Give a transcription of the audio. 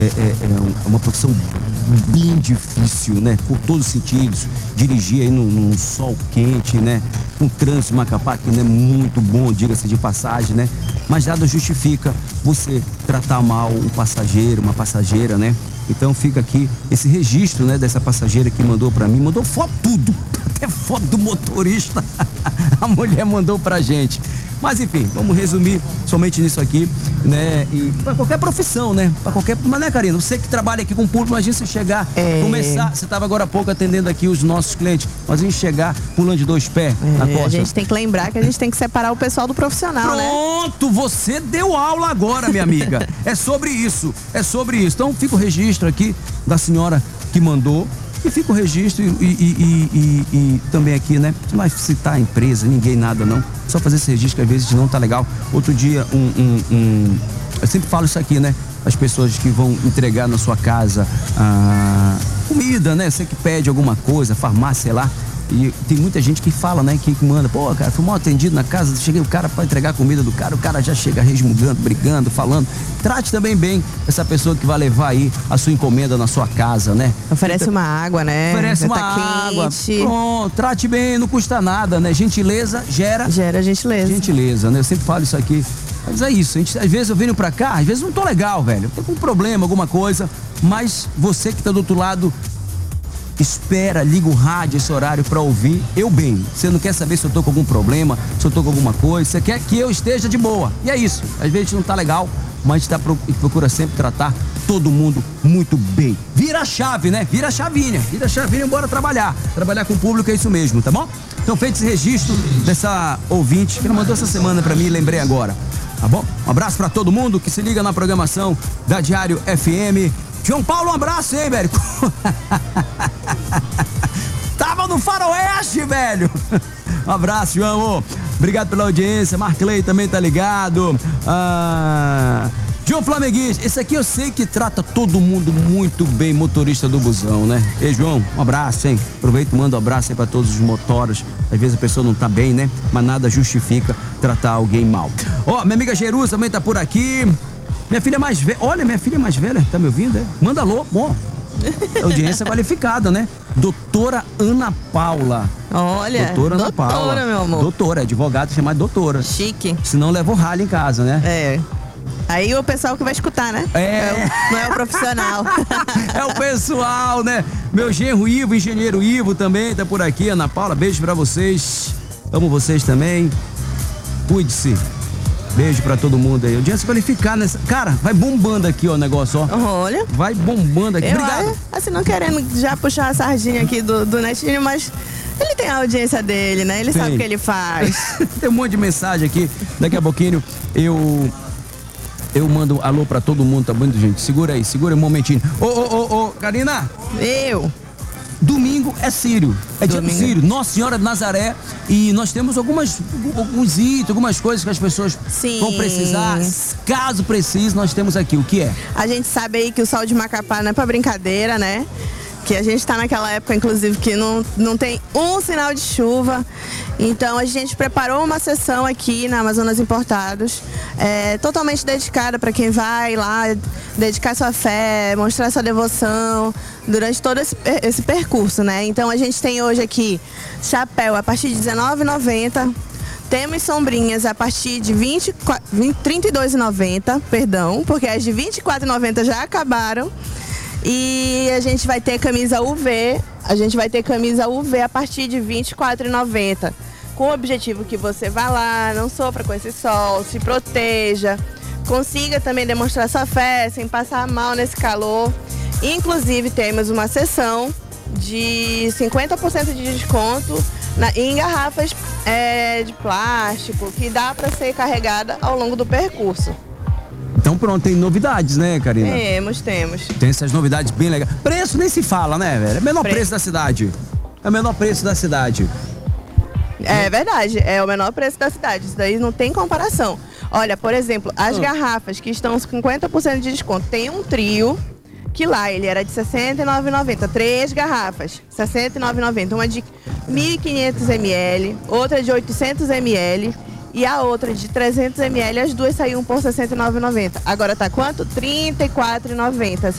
é uma profissão bem difícil, né? Por todos os sentidos. Dirigir aí num sol quente, né? Um trânsito Macapá que não é muito bom, diga-se de passagem, né? Mas nada justifica você tratar mal um passageiro, uma passageira, né? Então fica aqui esse registro, né? Dessa passageira que mandou pra mim, mandou foto tudo, até foto do motorista. A mulher mandou pra gente. Mas enfim, vamos resumir somente nisso aqui, né? E para qualquer profissão, né? Para qualquer. Mas né, Karina? Você que trabalha aqui com o público, imagina você chegar, começar. Você estava agora há pouco atendendo aqui os nossos clientes. Mas a gente chegar pulando de dois pés na costa. A gente tem que lembrar que a gente tem que separar o pessoal do profissional, né? Pronto, você deu aula agora, minha amiga. É sobre isso, é sobre isso. Então fica o registro aqui da senhora que mandou. E fica o registro e também aqui, né? Você não vai citar a empresa, ninguém, nada não. Só fazer esse registro que às vezes não tá legal. Outro dia, eu sempre falo isso aqui, né? As pessoas que vão entregar na sua casa comida, né? Você que pede alguma coisa, farmácia, sei lá. E tem muita gente que fala, né? Que manda, pô, cara, fui mal atendido na casa, cheguei o cara para entregar a comida do cara, o cara já chega resmungando, brigando, falando. Trate também bem essa pessoa que vai levar aí a sua encomenda na sua casa, né? Oferece uma água, né? Oferece uma água. Pronto, trate bem, não custa nada, né? Gentileza gera gentileza. Gentileza, né? Eu sempre falo isso aqui. Mas é isso, às vezes eu venho pra cá, às vezes não tô legal, velho. Tô com um problema, alguma coisa, mas você que tá do outro lado, espera, liga o rádio esse horário pra ouvir eu bem. Você não quer saber se eu tô com algum problema, se eu tô com alguma coisa, você quer que eu esteja de boa. E é isso, às vezes não tá legal, mas a gente procura sempre tratar todo mundo muito bem. Vira a chave, né? Vira a chavinha e bora trabalhar. Trabalhar com o público é isso mesmo, tá bom? Então feito esse registro dessa ouvinte que ela mandou essa semana pra mim, lembrei agora. Tá bom? Um abraço pra todo mundo que se liga na programação da Diário FM. João Paulo, um abraço, hein, velho? Tava no faroeste, velho. Um abraço, João. Obrigado pela audiência. Marclay também tá ligado. João Flamenguista, esse aqui eu sei que trata todo mundo muito bem, motorista do busão, né? Ei, João, um abraço, hein? Aproveita e manda um abraço aí pra todos os motoros. Às vezes a pessoa não tá bem, né? Mas nada justifica tratar alguém mal. Ó, minha amiga Jerusa também tá por aqui. Minha filha mais velha, olha, minha filha mais velha, tá me ouvindo? É? Manda alô, bom. Audiência qualificada, né? Doutora Ana Paula. Olha, doutora Ana Paula, meu amor. Doutora, advogada chamada doutora. Chique. Senão leva o ralho em casa, né? É. Aí o pessoal que vai escutar, né? Não é o profissional. É o pessoal, né? Meu genro Ivo, engenheiro Ivo também tá por aqui. Ana Paula, beijo pra vocês. Amo vocês também. Cuide-se. Beijo pra todo mundo aí. Audiência qualificada nessa. Cara, vai bombando aqui, ó, o negócio, ó. Olha. Vai bombando aqui. Obrigado. Assim, não querendo já puxar a sardinha aqui do Netinho, mas ele tem a audiência dele, né? Ele sabe o que ele faz. Tem um monte de mensagem aqui. Daqui a pouquinho eu mando alô pra todo mundo, tá bom, gente? Segura aí um momentinho. Ô, Karina. Domingo é Sírio, é dia do Sírio, Nossa Senhora de Nazaré, e nós temos alguns itens, algumas coisas que as pessoas vão precisar. Caso precise, nós temos aqui, o que é? A gente sabe aí que o sol de Macapá não é pra brincadeira, né? Que a gente tá naquela época, inclusive, que não tem um sinal de chuva. Então a gente preparou uma sessão aqui na Amazonas Importados, totalmente dedicada para quem vai lá dedicar sua fé, mostrar sua devoção durante todo esse percurso, né? Então a gente tem hoje aqui chapéu a partir de R$19,90. Temos sombrinhas a partir de R$32,90, perdão, porque as de R$24,90 já acabaram. E a gente vai ter camisa UV, a partir de R$24,90. Com o objetivo que você vá lá, não sofra com esse sol, se proteja, consiga também demonstrar sua fé sem passar mal nesse calor. Inclusive temos uma sessão de 50% de desconto em garrafas de plástico, que dá para ser carregada ao longo do percurso. Então pronto, tem novidades, né, Karina? Temos. Tem essas novidades bem legais. Preço nem se fala, né, velho? É o menor preço da cidade. É o menor preço da cidade. É verdade, é o menor preço da cidade. Isso daí não tem comparação. Olha, por exemplo, as garrafas que estão com 50% de desconto. Tem um trio, que lá ele era de R$ 69,90. 3 garrafas, R$ 69,90. Uma de 1.500 ml, outra de 800 ml e a outra de 300 ml, as duas saíam por R$ 69,90. Agora tá quanto? R$ 34,90.